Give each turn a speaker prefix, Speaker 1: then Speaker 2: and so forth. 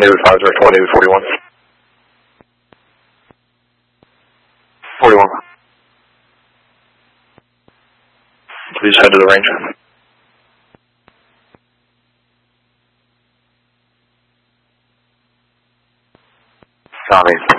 Speaker 1: David 5, direct 1 David 41. 41. Please head to the range. Tommy.